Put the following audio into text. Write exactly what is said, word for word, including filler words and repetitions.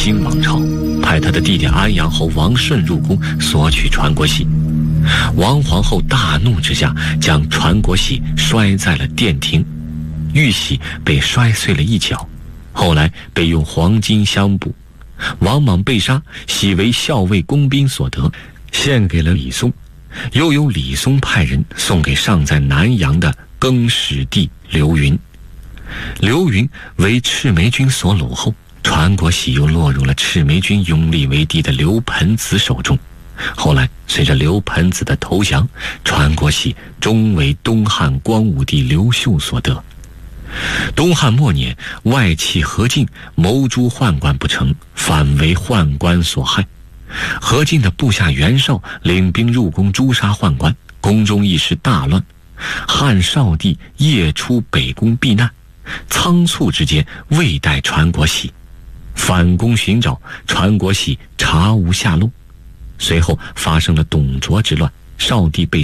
兴王朝，派他的弟弟安阳侯王顺入宫索取传国玺。王皇后大怒之下，将传国玺摔在了殿庭，玉玺被摔碎了一角，后来被用黄金相补。王莽被杀，玺为校尉工兵所得，献给了李松。又由李松派人送给尚在南阳的更始帝刘云。刘云为赤眉军所掳后，传国玺又落入了赤眉军拥立为帝的刘盆子手中。后来随着刘盆子的投降，传国玺终为东汉光武帝刘秀所得。东汉末年，外戚何进谋诛宦官不成，反为宦官所害。何进的部下袁绍领兵入宫诛杀宦官，宫中一时大乱。汉少帝夜出北宫避难，仓促之间未带传国玺，反宫寻找传国玺，查无下落。随后发生了董卓之乱，少帝被